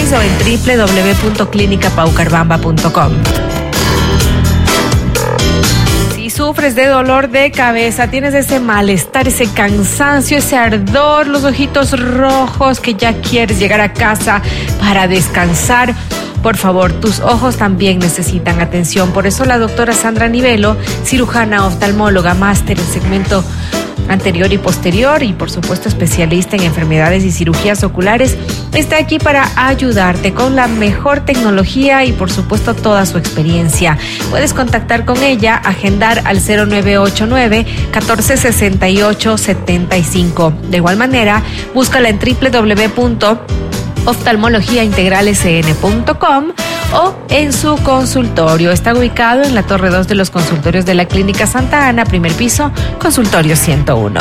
Face o en www.clinicapaucarbamba.com. Si sufres de dolor de cabeza, tienes ese malestar, ese cansancio, ese ardor, los ojitos rojos que ya quieres llegar a casa para descansar, por favor, tus ojos también necesitan atención. Por eso la doctora Sandra Nivelo, cirujana oftalmóloga, máster en segmento anterior y posterior y por supuesto especialista en enfermedades y cirugías oculares, está aquí para ayudarte con la mejor tecnología y por supuesto toda su experiencia. Puedes contactar con ella, agendar al 0989-1468-75. De igual manera, búscala en www.oftalmologiaintegralscn.com o en su consultorio. Está ubicado en la Torre 2 de los consultorios de la Clínica Santa Ana, primer piso, consultorio 101.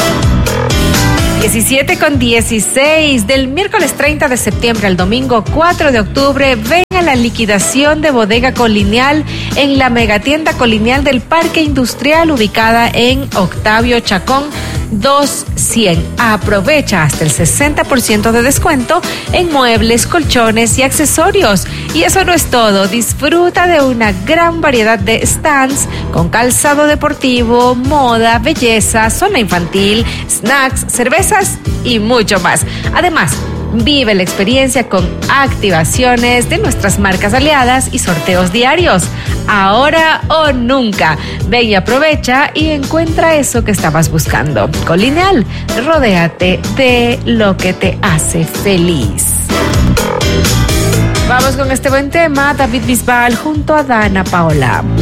17:16, del miércoles 30 de septiembre al domingo 4 de octubre, ven a la liquidación de Bodega Colonial en la megatienda Colonial del Parque Industrial, ubicada en Octavio Chacón 200. Aprovecha hasta el 60% de descuento en muebles, colchones y accesorios. Y eso no es todo, disfruta de una gran variedad de stands con calzado deportivo, moda, belleza, zona infantil, snacks, cervezas y mucho más. Además, vive la experiencia con activaciones de nuestras marcas aliadas y sorteos diarios. Ahora o nunca. Ven y aprovecha y encuentra eso que estabas buscando. Colonial, rodéate de lo que te hace feliz. Vamos con este buen tema, David Bisbal junto a Dana Paola.